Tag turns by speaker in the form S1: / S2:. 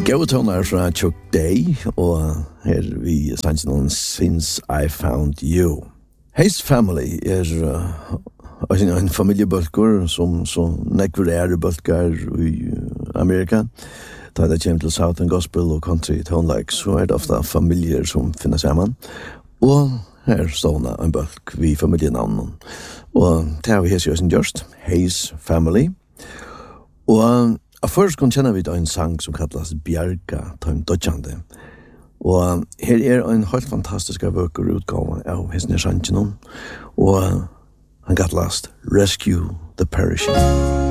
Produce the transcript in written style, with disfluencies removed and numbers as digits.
S1: Gå tonar fra Chuck Day, og her vi sannsyn om Since I Found You. Hayes Family en familiebølger som nekverære bølger i Amerika. Da det kommer til Southern Gospel og Country Tone-like, så det ofte familier som finner sammen. Og her står en bølg vi familienavnen. Og det har vi her sier just Hayes Family. Og først kjenner vi en sang som kallas Bjarga Tøym Dodjande. Og her en helt fantastisk vøker utgave av hesne sangen. Og han kallas Rescue the Perishing.